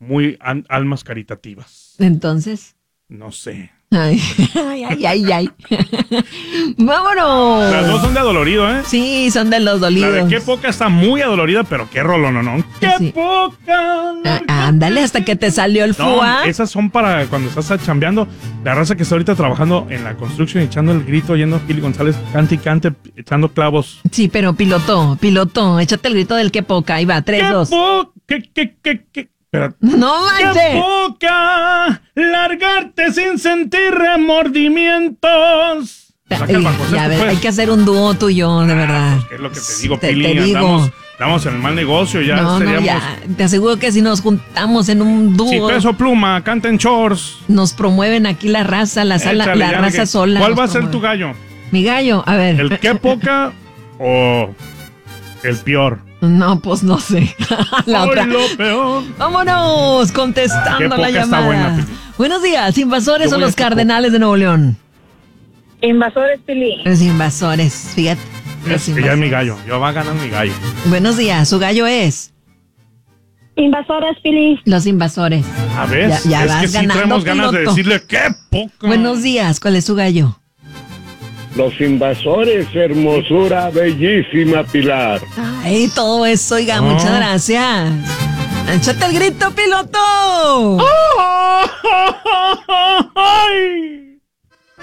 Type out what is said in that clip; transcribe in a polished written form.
muy almas caritativas. Entonces. No sé. Ay. ¡Vámonos! Las dos son de adolorido, ¿eh? Sí, son de los La dolidos. de Qué Poca está muy adolorida, pero qué rolón, ¿no? ¡Qué Sí. poca! Ándale, hasta que te salió el No, fuá. esas son para cuando estás chambeando. La raza que está ahorita trabajando en la construcción, echando el grito, oyendo a Pili González, cante y cante, echando clavos. Sí, pero piloto, échate el grito del qué poca. Ahí va, 3, 2. ¿Qué? Espérate. ¡No ¡Qué manches! poca! Largarte sin sentir remordimientos. Saca Ey, Juan José, ya tú ves, puedes. hay que hacer un dúo tú y yo, de verdad. Pues, ¿qué es lo que te digo, Te Pili? digo. Andamos en el mal negocio, ya No, seríamos... ya. Te aseguro que si nos juntamos en un dúo, Si Peso Pluma, canta en shorts. nos promueven aquí la raza, la Échale, la ya, raza que- sola. ¿Cuál nos va a ser promueve. tu gallo? Mi gallo, a ver. ¿El qué poca o el peor? No, pues no sé. La Hoy otra. lo peor. Vámonos, contestando Qué la poca está llamada. buena, Pili. Buenos días, invasores Yo o voy a los este cardenales de Nuevo León. Invasores, Pili. Los invasores, fíjate. Los Es que ya es mi invasores. gallo. Yo va a ganar mi gallo. Buenos días, su gallo es Invasores, Pili. los invasores. A ver, Ya es vas que sí ganando, traemos ganas de piloto. decirle qué poca. Buenos días, ¿cuál es su gallo? Los invasores, hermosura, bellísima Pilar. Ay, todo eso, oiga, No. muchas gracias. Échate el grito, piloto. ¡Ay!